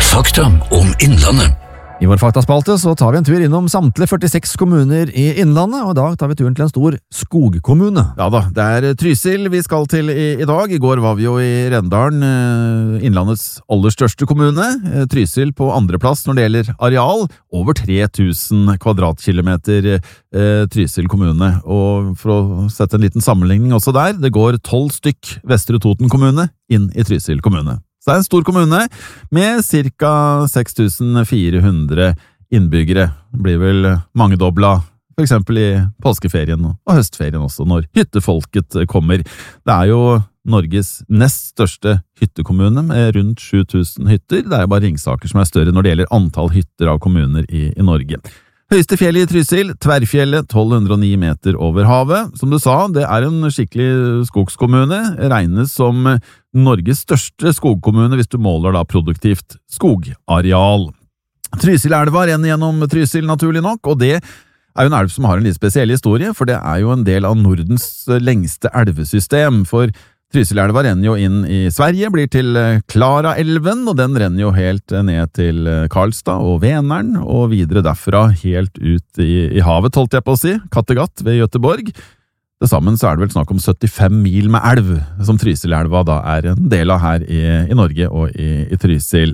Fakta om Innlandet. I vår faktaspalte så tar vi en tur innom samtlige 46 kommuner i Innlandet, og i dag tar vi turen til en stor skogkommune. Ja da, det er Trysil vi skal til i dag. I går var vi jo i Rendalen, Innlandets aller største kommune. Trysil på andreplass når det gjelder areal, over 3000 kvadratkilometer Trysil kommune. Og for å sette en liten sammenligning også der, det går 12 stykk Vestre Toten kommune inn i Trysil kommune. Så det er en stor kommune med ca. 6400 innbyggere. Det blir vel mangedobla for eksempel i påskeferien og høstferien også, når hyttefolket kommer. Det er jo Norges nest største hyttekommune med rundt 7000 hytter. Det er jo bare Ringsaker som er større når det gjelder antall hytter av kommuner i Norge. Høyeste fjellet i Trysil, Tverrfjellet, 1209 meter over havet. Som du sa, det er en skikkelig skogskommune, regnes som Norges største skogkommune hvis du måler da produktivt skogareal. Trysilelva renner gjennom Trysil naturlig nok, og det er jo en elv som har en litt spesiell historie, for det er jo en del av Nordens lengste elvesystem, for Trysilelva renner jo inn i Sverige, blir til Klaraelven, og den renner jo helt ned til Karlstad og Vänern, og videre derfra helt ut i havet, holdt jeg på å si, Kattegatt ved Göteborg. Det sammen så er det vel snakk om 75 mil med elv, som Trysilelva da er en del av her i Norge og i Trysil.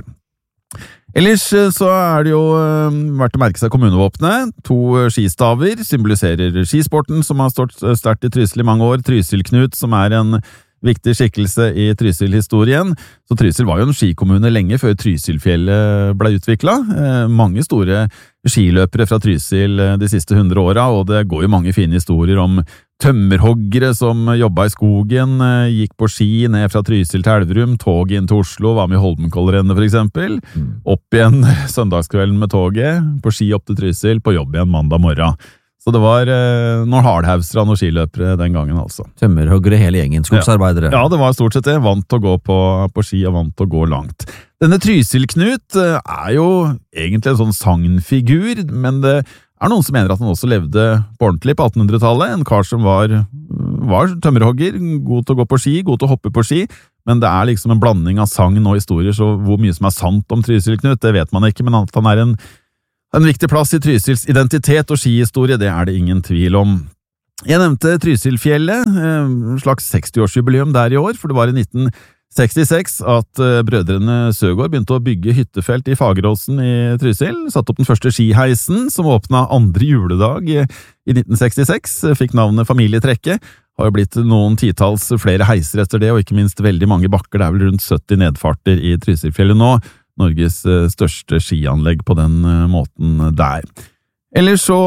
Ellers så er det jo verdt å merke seg kommunevåpenet. 2 skistaver symboliserer skisporten som har stått sterkt i Trysil i mange år. Trysil-Knut, som er en viktig skikkelse i Trysil-historien. Så Trysil var jo en skikommune lenge før Trysilfjellet ble utviklet. Mange store skiløpere fra Trysil de siste 100 årene, og det går jo mange fine historier om tømmerhoggere som jobbet i skogen, gikk på ski ned fra Trysil til Elverum, tog inn til Oslo, var med i Holmenkollrennet for eksempel, opp igjen søndagskvelden med toget, på ski opp til Trysil, på jobb igjen mandag morgen. Så det var noen hardhausere og noen skiløpere den gangen altså. Tømmerhoggere hele gjengen, skogsarbeidere. Ja, det var stort sett det. Vant til å gå på ski og vant til å gå langt. Denne Trysil-Knut er jo egentlig en sånn sagnfigur, men det er noen som mener at han også levde på ordentlig på 1800-tallet. En kar som var tømmerhogger, god til å gå på ski, god til å hoppe på ski, men det er liksom en blanding av sagn og historier, så hvor mye som er sant om Trysil-Knut, det vet man ikke, men at han er en viktig plass i Trysils identitet og skihistorie, det er det ingen tvil om. Jeg nevnte Trysilfjellet, en slags 60-årsjubileum der i år, for det var i 1966 at brødrene Søgaard begynte å bygge hyttefelt i Fageråsen i Trysil, satt opp den første skiheisen, som åpnet andre juledag i 1966, fikk navnet Familietrekke, har jo blitt noen titalls flere heiser etter det, og ikke minst veldig mange bakker, det er vel rundt 70 nedfarter i Trysilfjellet nå, Norges største skianlegg på den måten der. Ellers så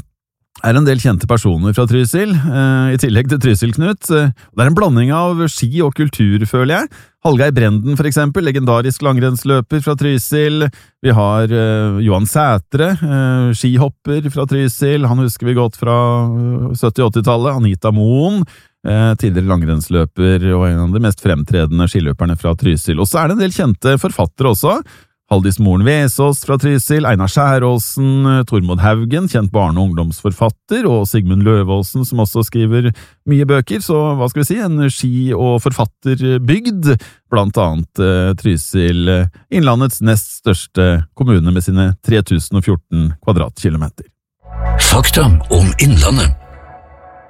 er det en del kjente personer fra Trysil, i tillegg til Trysil-Knut. Det er en blanding av ski og kultur, føler jeg. Hallgeir Brenden, for eksempel, legendarisk langrennsløper fra Trysil. Vi har Johan Sætre, skihopper fra Trysil. Han husker vi godt fra 70-80-tallet. Anita Moen, tidligere langrennsløper og en av de mest fremtredende skiløperne fra Trysil. Og så er det en del kjente forfattere også. Haldis Moren Vesaas fra Trysil, Einar Skjæråsen, Tormod Haugen, kjent barne- og ungdomsforfatter, og Sigmund Løvaasen, som også skriver mye bøker. Så hva skal vi si, en ski- og forfatterbygd, blant annet Trysil, Innlandets nest største kommune med sine 3014 kvadratkilometer. Fakta om Innlandet.